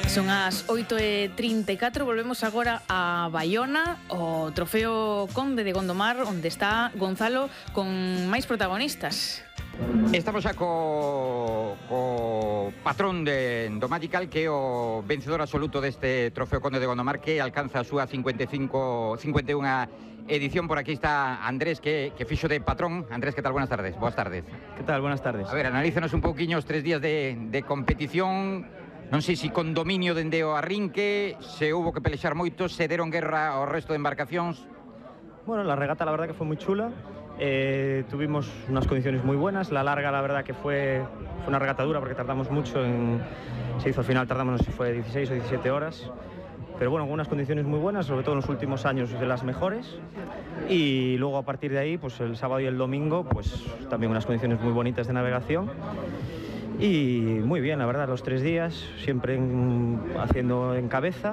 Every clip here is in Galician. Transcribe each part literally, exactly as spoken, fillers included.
Son as oito e trinta e catro, volvemos agora a Baiona, o trofeo Conde de Gondomar, onde está Gonzalo con máis protagonistas. Estamos xa co, co patrón de, do Magical, que é o vencedor absoluto deste trofeo Conde de Gondomar, que alcanza a súa cincuenta e cinco, cincuenta e unha edición. Por aquí está Andrés, que, que fixo de patrón. Andrés, que tal? Buenas tardes. Boas tardes. Que tal? Buenas tardes. A ver, analízanos un pouquiño os tres días de, de competición. Non sei se con dominio dende o arrinque, se hubo que pelexar moito, se deron guerra ao resto de embarcacións. Bueno, la regata la verdad que fue muy chula. Eh, tuvimos unas condiciones muy buenas. La larga la verdad que fue, fue una regata dura porque tardamos mucho en... Se hizo al final, tardamos no sé si fue dieciséis o diecisiete horas. Pero bueno, con unas condiciones muy buenas, sobre todo en los últimos años de las mejores. Y luego a partir de ahí, pues el sábado y el domingo, pues también unas condiciones muy bonitas de navegación. Y muy bien, la verdad, los tres días, siempre en, haciendo en cabeza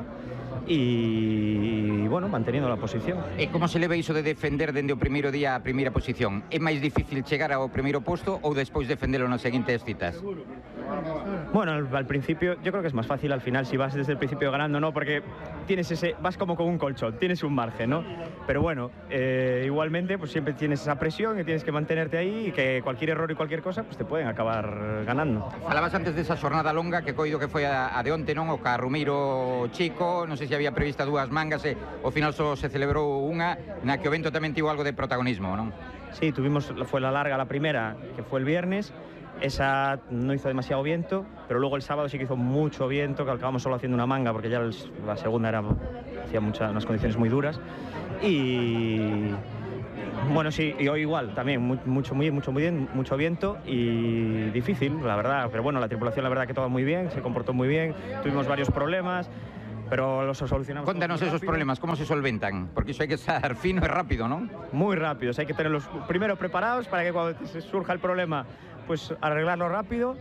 y, bueno, manteniendo la posición. E como se leva iso de defender dende o primeiro día a primeira posición? É máis difícil chegar ao primeiro posto ou despois defendelo nas seguintes citas? Bueno, al, al principio yo creo que es más fácil al final si vas desde el principio ganando, ¿no? Porque tienes ese, vas como con un colchón, tienes un margen, ¿no? Pero bueno, eh, igualmente pues siempre tienes esa presión y tienes que mantenerte ahí y que cualquier error y cualquier cosa pues te pueden acabar ganando. Falabas antes desa xornada longa que coido que foi a, a de onte, non? O Carrumeiro Chico, non sei se había prevista dúas mangas e ao final só se celebrou unha, na que o vento tamén tivo algo de protagonismo, non? Sí, tuvimos, fue la larga la primera, que fue el viernes. Esa no hizo demasiado viento, pero luego el sábado sí que hizo mucho viento, que acabamos solo haciendo una manga porque ya la segunda era, hacía muchas, unas condiciones muy duras. Y bueno, sí, y hoy igual también, mucho, muy, mucho, muy bien, mucho viento y difícil, la verdad. Pero bueno, la tripulación la verdad que todo muy bien, se comportó muy bien, tuvimos varios problemas, pero los solucionamos. Contanos esos rápido. Problemas, ¿cómo se solventan? Porque eso hay que estar fino y rápido, ¿no? Muy rápidos, hay que tenerlos primero preparados para que cuando surja el problema, pues arreglarlo rápido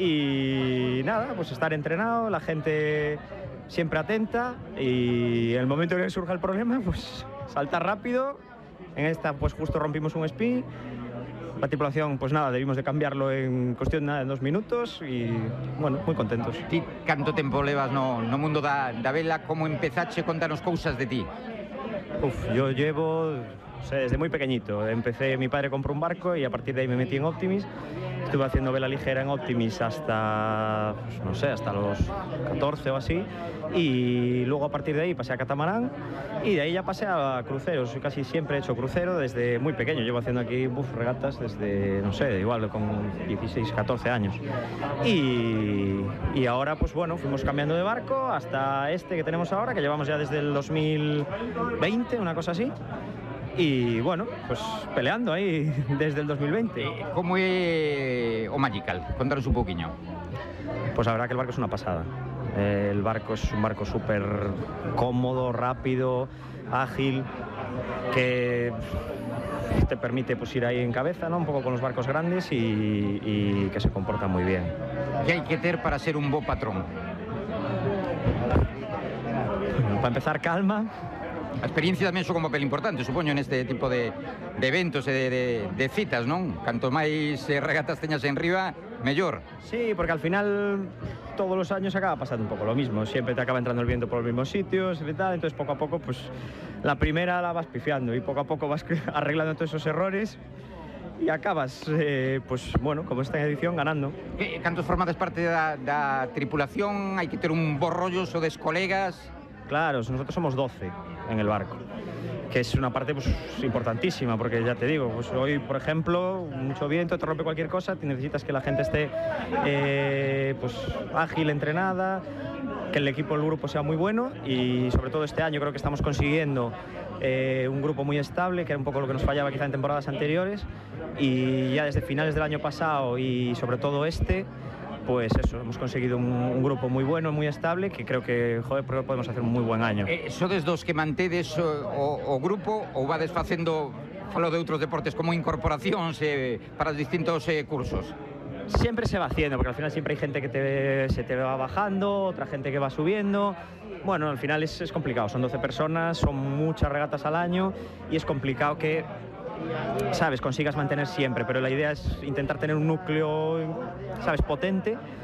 y nada, pues estar entrenado, la gente siempre atenta y en el momento en que surja el problema, pues saltar rápido. En esta, pues justo rompimos un spin. La tripulación, pues nada, debimos de cambiarlo en cuestión de nada, en dos minutos y, bueno, muy contentos. Ti, canto tempo levas no, no mundo da, da vela? Como empezache? Contanos cousas de ti. Uf, yo llevo, o sea, desde muy pequeñito. Empecé, mi padre compró un barco y a partir de ahí me metí en Optimis. Estuve haciendo vela ligera en Optimis hasta, pues, no sé, hasta los catorce o así. Y luego a partir de ahí pasé a catamarán y de ahí ya pasé a cruceros. Yo casi siempre he hecho crucero desde muy pequeño. Llevo haciendo aquí buf, regatas desde, no sé, igual con dieciséis, catorce años. Y, y ahora, pues bueno, fuimos cambiando de barco hasta este que tenemos ahora, que llevamos ya desde el dos mil veinte, una cosa así. Y bueno, pues peleando ahí desde el dos mil veinte. Como é o Magical? Contanos un pouquiño. Pues la verdad que el barco es una pasada. El barco es un barco súper cómodo, rápido, ágil, que te permite pues, ir ahí en cabeza, ¿no? Un poco con los barcos grandes y, y que se comporta muy bien. Que hai que ter para ser un bo patrón? Bueno, para empezar, calma. A experiencia tamén son como papel importante, supoño, neste tipo de, de eventos e de, de, de citas, non? Canto máis regatas teñas en riba, mellor. Sí, porque al final todos los años acaba pasando un poco lo mismo. Siempre te acaba entrando el viento por los mismos sitios y tal. Entonces poco a poco, pues la primera la vas pifiando y poco a poco vas arreglando todos esos errores y acabas, eh, pues bueno, como esta edición, ganando. Que, cantos formades parte da, da tripulación? Hai que ter un bo rollo, sodes colegas? Claro, nosotros somos doce en el barco, que es una parte pues, importantísima, porque ya te digo, pues hoy, por ejemplo, mucho viento, te rompe cualquier cosa, necesitas que la gente esté eh, pues, ágil, entrenada, que el equipo, el grupo sea muy bueno y sobre todo este año creo que estamos consiguiendo eh, un grupo muy estable, que era un poco lo que nos fallaba quizá en temporadas anteriores, y ya desde finales del año pasado y sobre todo este, pues eso, hemos conseguido un, un grupo muy bueno, muy estable, que creo que, joder, podemos hacer un muy buen año. Eh, sodes dos que mantedes o, o, o grupo ou vades facendo, falo de outros deportes, como incorporacións eh, para os distintos eh, cursos? Siempre se va haciendo, porque al final siempre hay gente que te, se te va bajando, otra gente que va subiendo. Bueno, al final es, es complicado, son doce personas, son muchas regatas al año y es complicado que, sabes, consigas mantener siempre, pero la idea es intentar tener un núcleo, sabes, potente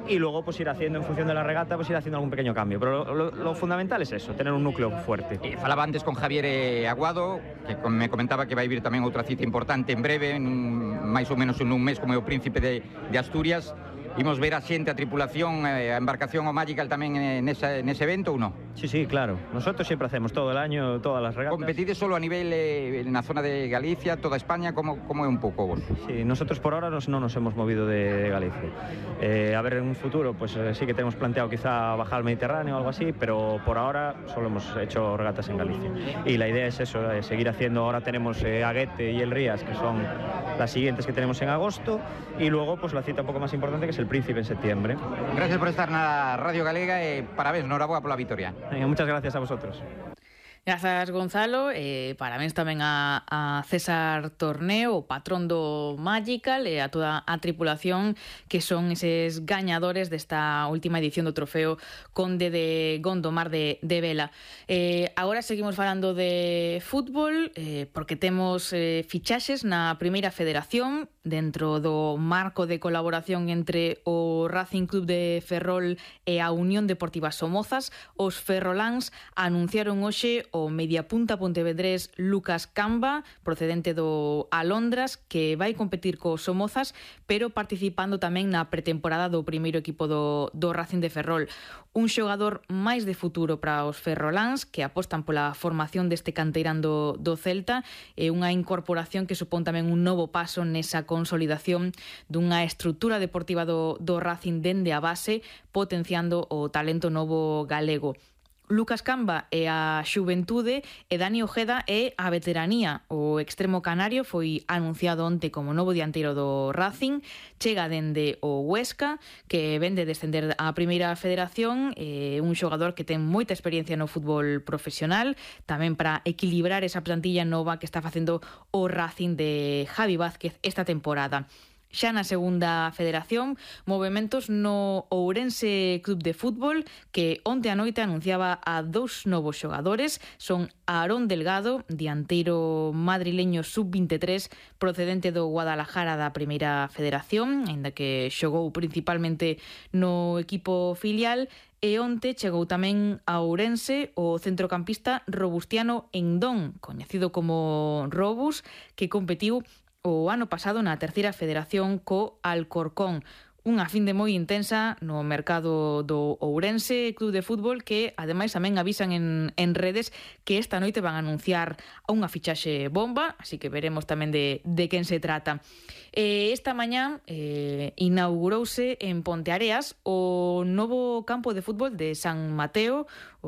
y luego pues ir haciendo, en función de la regata, pues ir haciendo algún pequeño cambio. Pero lo, lo, lo fundamental es eso, tener un núcleo fuerte. Eh, falaba antes con Javier eh, Aguado, que con, me comentaba que vai vir tamén outra cita importante en breve, en un, máis ou menos en un mes, como é o Príncipe de, de Asturias. Imos ver a xente, a tripulación, a embarcación o Magical tamén nese, nese evento ou non? Sí, sí, claro. Nosotros siempre hacemos todo el año, todas las regatas. ¿Competides solo a nivel eh, en la zona de Galicia, toda España? ¿Cómo, cómo es un poco vos? Sí, nosotros por ahora nos, no nos hemos movido de, de Galicia. Eh, a ver, en un futuro, pues eh, sí que tenemos planteado quizá bajar al Mediterráneo o algo así, pero por ahora solo hemos hecho regatas en Galicia. Y la idea es eso, eh, seguir haciendo. Ahora tenemos eh, Aguete y el Rías, que son las siguientes que tenemos en agosto, y luego pues la cita un poco más importante, que es el Príncipe en septiembre. Gracias por estar en la Radio Galega e parabéns, enhorabuena pola victoria. Venga, muchas gracias a vosotros. Grazas, Gonzalo, eh, parabéns tamén a, a César Torneo, o patrón do Magical, e a toda a tripulación que son eses gañadores desta última edición do trofeo Conde de Gondomar de, de Vela. Eh, agora seguimos falando de fútbol, eh, porque temos eh, fichaxes na primeira federación dentro do marco de colaboración entre o Racing Club de Ferrol e a Unión Deportiva Somozas. Os ferroláns anunciaron hoxe o mediapunta pontevedrés Lucas Camba, procedente do Alondras, que vai competir co Somozas, pero participando tamén na pretemporada do primeiro equipo do, do Racing de Ferrol. Un xogador máis de futuro para os ferroláns, que apostan pola formación deste canteirán do, do Celta, e unha incorporación que supón tamén un novo paso nesa consolidación dunha estrutura deportiva do, do Racing dende a base, potenciando o talento novo galego. Lucas Camba é a xuventude e Dani Ojeda é a veteranía. O extremo canario foi anunciado onte como novo dianteiro do Racing, chega dende o Huesca, que ven de descender á primeira federación, é un xogador que ten moita experiencia no fútbol profesional, tamén para equilibrar esa plantilla nova que está facendo o Racing de Javi Vázquez esta temporada. Xa na segunda federación, movementos no Ourense Club de Fútbol, que onte a noite anunciaba a dous novos xogadores. Son Aarón Delgado, dianteiro madrileño sub veintitrés, procedente do Guadalajara da primeira federación, aínda que xogou principalmente no equipo filial, e onte chegou tamén a Ourense o centrocampista Robustiano Endón, coñecido como Robus, que competiu o ano pasado na terceira federación co Alcorcón. Unha fin de moi intensa no mercado do Ourense Club de Fútbol, que ademais tamén avisan en, en redes que esta noite van a anunciar a unha fichaxe bomba, así que veremos tamén de, de quen se trata. Eh, esta mañá eh, inaugurouse en Ponteareas o novo campo de fútbol de San Mateo,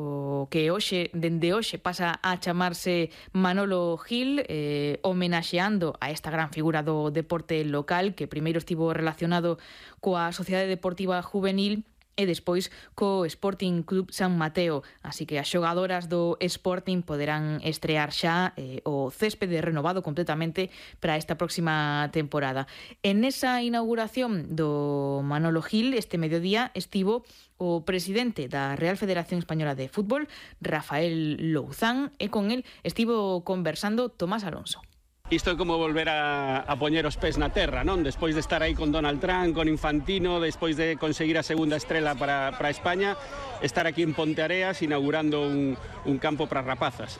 o que hoxe, dende hoxe pasa a chamarse Manolo Gil, eh, homenaxeando a esta gran figura do deporte local, que primeiro estivo relacionado coa Sociedade Deportiva Juvenil e despois co Sporting Club San Mateo. Así que as xogadoras do Sporting poderán estrear xa eh, o céspede renovado completamente para esta próxima temporada. En esa inauguración do Manolo Gil, este mediodía, estivo o presidente da Real Federación Española de Fútbol, Rafael Louzán, e con el estivo conversando Tomás Alonso. Isto é como volver a, a poñer os pés na terra, non? Despois de estar aí con Donald Trump, con Infantino, despois de conseguir a segunda estrela para, para España, estar aquí en Ponteareas inaugurando un, un campo para rapazas.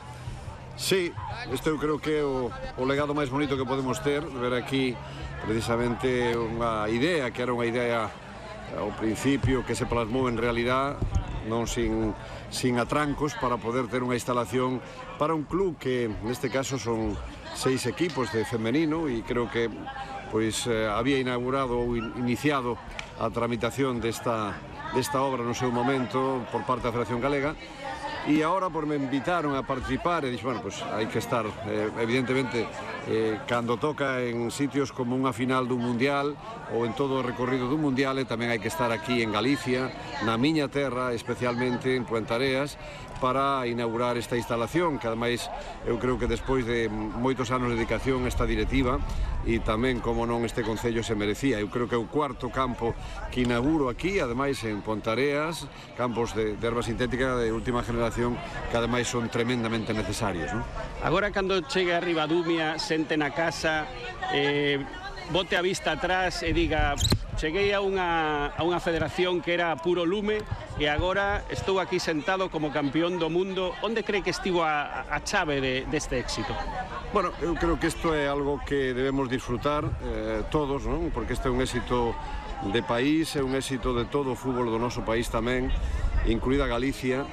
Sí, este eu creo que é o, o legado máis bonito que podemos ter, ver aquí precisamente unha idea, que era unha idea ao principio que se plasmou en realidad, non sin, sin atrancos, para poder ter unha instalación para un club que neste caso son seis equipos de femenino, e creo que pois eh, había inaugurado ou in, iniciado a tramitación desta, desta obra no seu momento por parte da Federación Galega, e agora por me invitaron a participar e dixo, bueno, pues hai que estar eh, evidentemente eh, cando toca en sitios como unha final dun mundial ou en todo o recorrido dun mundial, e tamén hai que estar aquí en Galicia, na miña terra, especialmente en Ponteareas, para inaugurar esta instalación, que ademais eu creo que despois de moitos anos de dedicación esta directiva e tamén, como non, este concello se merecía. Eu creo que é o cuarto campo que inauguro aquí, ademais en Ponteareas, campos de, de erva sintética de última generación que ademais son tremendamente necesarios, non? Agora, cando chegue a Ribadumia, sente na casa, eh, bote a vista atrás e diga, cheguei a unha, a unha federación que era puro lume e agora estou aquí sentado como campeón do mundo. Onde cree que estivo a, a chave de, deste éxito? Bueno, eu creo que isto é algo que debemos disfrutar eh, todos, non? Porque este é un éxito de país, é un éxito de todo o fútbol do noso país tamén, incluída Galicia.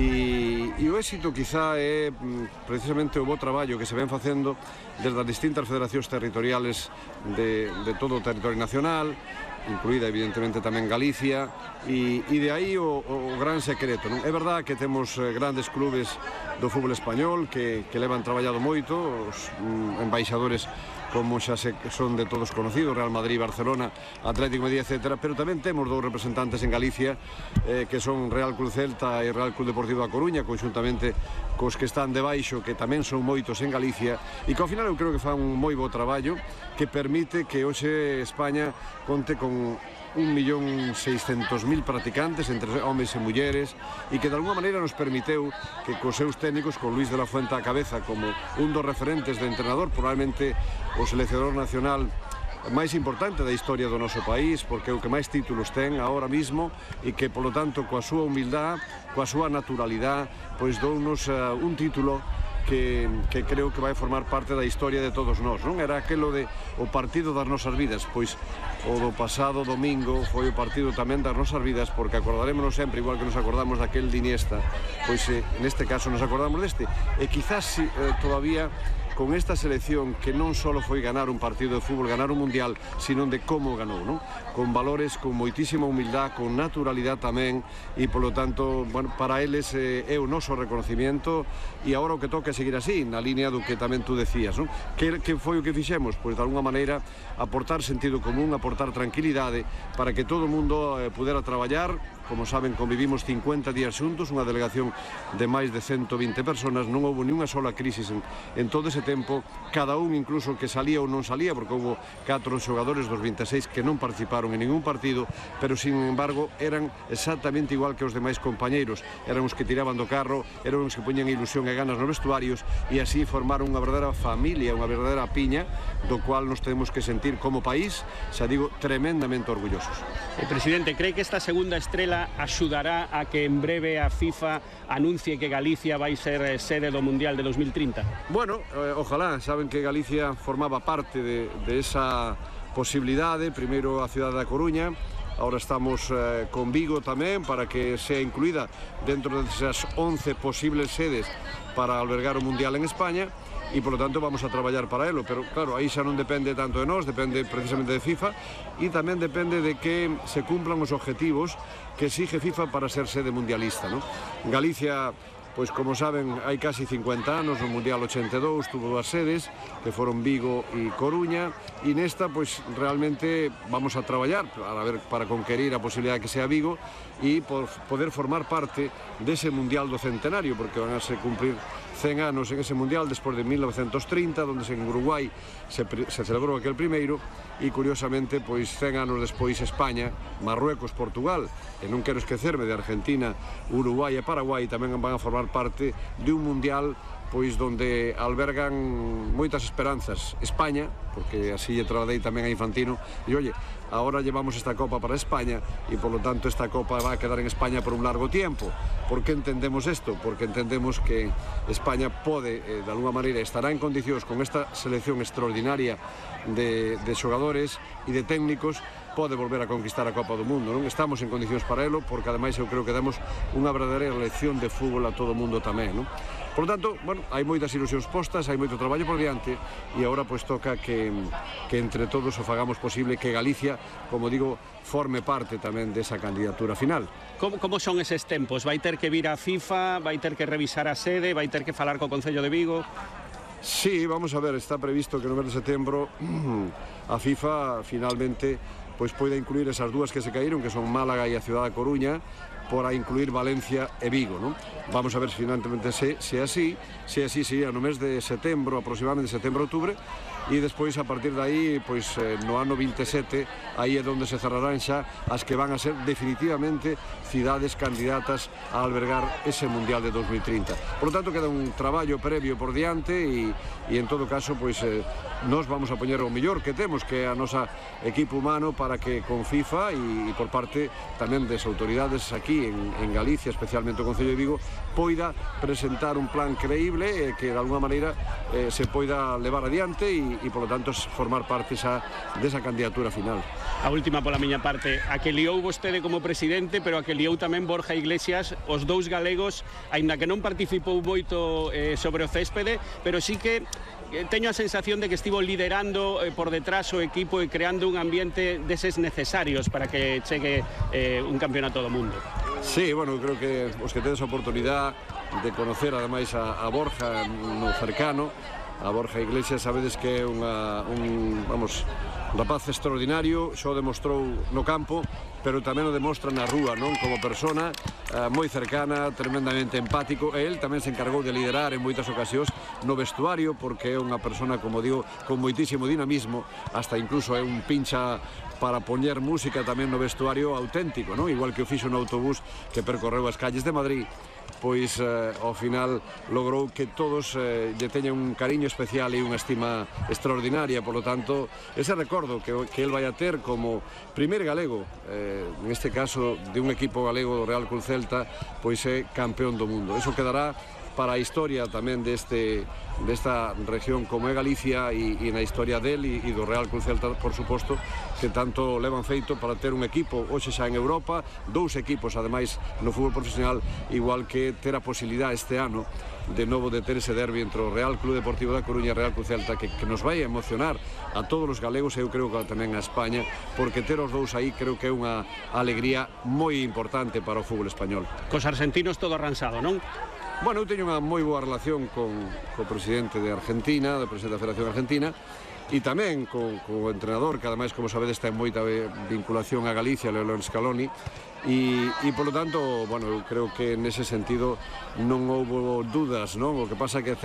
E, e o éxito quizá é precisamente o bo traballo que se ven facendo desde as distintas federacións territoriales de, de todo o territorio nacional, incluída evidentemente tamén Galicia, e, e de aí o, o gran secreto, non? É verdad que temos grandes clubes do fútbol español que, que levan traballado moito, os mm, embaixadores como xa se, son de todos conocidos, Real Madrid, Barcelona, Atlético de Madrid, etcétera, pero tamén temos dous representantes en Galicia eh, que son Real Club Celta e Real Club Deportivo da Coruña, conxuntamente cos que están debaixo, que tamén son moitos en Galicia, e que ao final eu creo que fan un moi bo traballo que permite que hoxe España conte con un millón seiscentos mil practicantes entre homes e mulleres, e que de alguma maneira nos permiteu que cos seus técnicos, con Luis de la Fuente á cabeza como un dos referentes de entrenador, probablemente o seleccionador nacional máis importante da historia do noso país, porque é o que máis títulos ten agora mismo, e que polo tanto coa súa humildade, coa súa naturalidade, pois dounos uh, un título Que, que creo que vai formar parte da historia de todos nós, non? Era aquelo de o partido das nosas vidas, pois o do pasado domingo foi o partido tamén das nosas vidas, porque acordarémonos sempre, igual que nos acordamos daquel de Iniesta, pois eh, neste caso nos acordamos deste, e quizás eh, todavía con esta selección que non só foi ganar un partido de fútbol, ganar un mundial, sino de como ganou, non? Con valores, con moitísima humildade, con naturalidade tamén, e polo tanto, bueno, para eles eh, é o noso reconocimiento, e agora o que toca é seguir así, na línea do que tamén tú decías, non? Que, que foi o que fixemos? Pois de alguna maneira aportar sentido común, aportar tranquilidade para que todo o mundo eh, pudera traballar. Como saben, convivimos cincuenta días xuntos, unha delegación de máis de ciento vinte personas, non houve ni unha sola crisis en, en todo ese tempo, cada un incluso que salía ou non salía, porque houve catro xogadores dos vinte e seis que non participaron en ningún partido, pero sin embargo eran exactamente igual que os demais compañeiros, eran os que tiraban do carro, eran os que poñían ilusión e ganas nos vestuarios, e así formaron unha verdadeira familia, unha verdadeira piña, do cual nos temos que sentir como país, xa digo, tremendamente orgullosos. Eh, Presidente, cree que esta segunda estrela axudará a que en breve a FIFA anuncie que Galicia vai ser sede do Mundial de dos mil trinta? Bueno, eh, ojalá, saben que Galicia formaba parte de, de esa posibilidade, primeiro a cidade da Coruña, ahora estamos eh, con Vigo tamén para que sea incluída dentro desas once posibles sedes para albergar o Mundial en España, e polo tanto vamos a traballar para elo, pero claro, aí xa non depende tanto de nós, depende precisamente de FIFA, e tamén depende de que se cumplan os objetivos que exige FIFA para ser sede mundialista, non? Galicia, pois como saben, hai casi cincuenta anos, no Mundial ochenta e dous tuvo dúas sedes, que foron Vigo e Coruña, e nesta, pois realmente vamos a traballar para, ver, para conquerir a posibilidade que sea Vigo e por poder formar parte dese Mundial do Centenario, porque van a se cumprir cen anos en ese Mundial despois de mil novecentos trinta, onde en Uruguai se, se celebrou aquel primeiro, e curiosamente, pois cen anos despois España, Marruecos, Portugal, e non quero esquecerme de Argentina, Uruguai e Paraguai tamén van a formar parte de un Mundial pois donde albergan moitas esperanzas. España, porque así lle trasladei tamén a Infantino, e oye, agora llevamos esta Copa para España e por lo tanto esta Copa va a quedar en España por un largo tiempo. Por que entendemos isto? Porque entendemos que España pode, eh, de alguma maneira, estará en condicións con esta selección extraordinaria de, de xogadores e de técnicos, pode volver a conquistar a Copa do Mundo, non? Estamos en condicións para elo, porque ademais eu creo que damos unha verdadeira lección de fútbol a todo o mundo tamén, non? Por lo tanto, bueno, hai moitas ilusións postas, hai moito traballo por diante, e agora pois toca que, que entre todos o fagamos posible que Galicia, como digo, forme parte tamén desa candidatura final. Como, como son eses tempos? Vai ter que vir a FIFA, vai ter que revisar a sede, vai ter que falar co Concello de Vigo? Sí, vamos a ver, está previsto que no mes de setembro a FIFA finalmente pois poida incluir esas dúas que se caíron, que son Málaga e a Ciudad da Coruña, por a incluir Valencia e Vigo, non? Vamos a ver finalmente se, se é así, se é así, sería no mes de setembro, aproximadamente setembro-outubro, e despois a partir de aí, pois eh, no ano vinte e sete, aí é onde se cerrarán xa as que van a ser definitivamente cidades candidatas a albergar ese Mundial de dos mil trinta. Por lo tanto, queda un traballo previo por diante e, e en todo caso, pois eh, nos vamos a poñer o mellor que temos, que é a nosa equipo humano, para que con FIFA e, e por parte tamén das autoridades aquí en, en Galicia, especialmente o Concello de Vigo, poida presentar un plan creíble eh, que de alguna maneira eh, se poida levar adiante e, e polo tanto formar parte xa desa candidatura final. A última pola miña parte, a que liou vostede como presidente, pero a que liou tamén Borja Iglesias, os dous galegos, aínda que non participou moito eh, sobre o céspede, pero sí que teño a sensación de que estivo liderando eh, por detrás o equipo e creando un ambiente deses necesarios para que chegue eh, un campeonato do mundo. Sí, bueno, creo que os que tedes a oportunidade de conocer ademais a, a Borja no cercano, a Borja Iglesias, sabedes que é unha, un, vamos, un rapaz extraordinario, xo demostrou no campo, pero tamén o demostra na rúa, non? Como persona, eh, moi cercana, tremendamente empático, e el tamén se encargou de liderar en moitas ocasións no vestuario, porque é unha persona, como digo, con moitísimo dinamismo, hasta incluso é un pincha para poñer música tamén no vestuario auténtico, non? Igual que o fixo no autobús que percorreu as calles de Madrid, pois eh, ao final logrou que todos eh, lle teñan un cariño especial e unha estima extraordinaria. Por lo tanto, ese recordo que, que el vai a ter como primer galego, eh, en este caso de un equipo galego do Real Club Celta, pois é campeón do mundo. Eso quedará para a historia tamén deste, desta región como é Galicia e, e na historia del e, e do Real Club Celta, por suposto, que tanto levan feito para ter un equipo hoxe xa en Europa, dous equipos ademais no fútbol profesional, igual que ter a posibilidade este ano de novo de ter ese derbi entre o Real Club Deportivo da Coruña e o Real Club Celta, que, que nos vai a emocionar a todos os galegos e eu creo que tamén a España, porque ter os dous aí creo que é unha alegría moi importante para o fútbol español. Cos argentinos todo arransado, non? Bueno, eu teño unha moi boa relación con, co presidente de Argentina, do presidente da Federación Argentina, e tamén co, co entrenador, que ademais, como sabedes, ten moita vinculación a Galicia, Leonel Scaloni, e, e polo tanto, bueno, eu creo que nese sentido non houbo dudas, non? O que pasa que